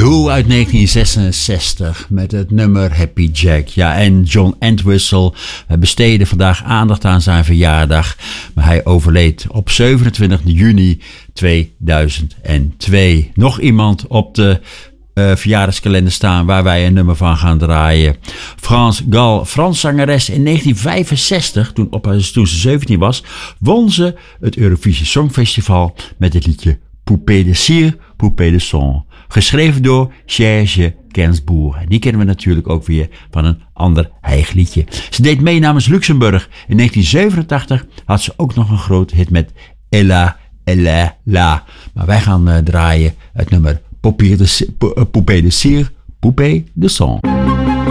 Who uit 1966 met het nummer Happy Jack. Ja, en John Entwistle besteedde vandaag aandacht aan zijn verjaardag. Maar hij overleed op 27 juni 2002. Nog iemand op de verjaardagskalender staan waar wij een nummer van gaan draaien. France Gall, Frans zangeres in 1965, toen ze 17 was, won ze het Eurovisie Songfestival met het liedje Poupée de cire, Poupée de son. Geschreven door Serge Gainsbourg. En die kennen we natuurlijk ook weer van een ander eigen liedje. Ze deed mee namens Luxemburg. In 1987 had ze ook nog een groot hit met Ella, Ella, La. Maar wij gaan draaien het nummer Poupée de cire, Poupée de son.